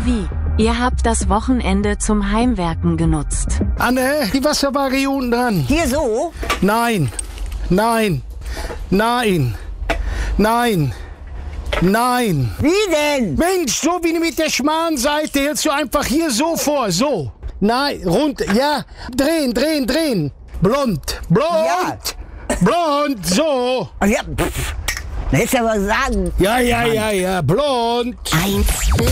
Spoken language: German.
So wie, ihr habt das Wochenende zum Heimwerken genutzt. Anne, die Wasserwaage hier unten dran. Hier so? Nein, nein, nein, nein, nein. Wie denn? Mensch, so wie mit der schmalen Seite hältst du einfach hier so vor, so. Nein, rund, ja, drehen, drehen, drehen. Blond, blond, Ja. blond, so. Ach ja, pff. Na, hättest du aber sagen. Ja, blond. 1